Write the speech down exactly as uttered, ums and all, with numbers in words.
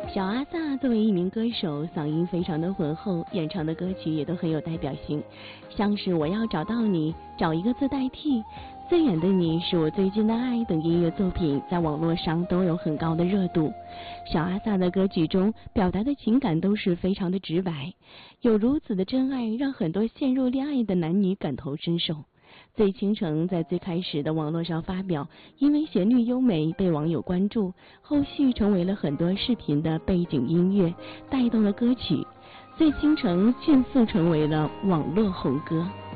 小阿萨作为一名歌手，嗓音非常的浑厚，演唱的歌曲也都很有代表性，像是《我要找到你》、《找一个字代替》、《最远的你是我最近的爱》等音乐作品，在网络上都有很高的热度。小阿萨的歌曲中表达的情感都是非常的直白，有如此的真爱，让很多陷入恋爱的男女感同身受。醉倾城在最开始的网络上发表，因为旋律优美被网友关注，后续成为了很多视频的背景音乐，带动了歌曲。醉倾城迅速成为了网络红歌。